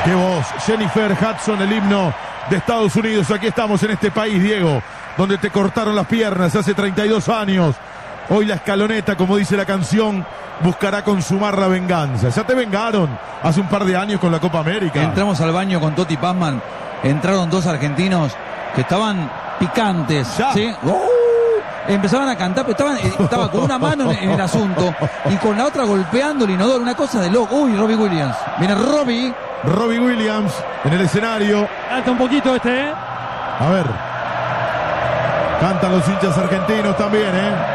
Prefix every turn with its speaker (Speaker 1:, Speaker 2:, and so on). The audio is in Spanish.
Speaker 1: Qué voz, Jennifer Hudson, el himno de Estados Unidos. Aquí estamos en este país, Diego, donde te cortaron las piernas hace 32 años. Hoy la escaloneta, como dice la canción, buscará consumar la venganza. Ya te vengaron hace un par de años con la Copa América.
Speaker 2: Entramos al baño con Totti Pazman. Entraron dos argentinos que estaban picantes. ¿Sí? Empezaban a cantar, pero estaba con una mano en el asunto y con la otra golpeando el inodoro. Una cosa de loco. Uy, Robbie Williams. Viene
Speaker 1: Robbie Williams en el escenario.
Speaker 3: Alta un poquito
Speaker 1: A ver. Cantan los hinchas argentinos también,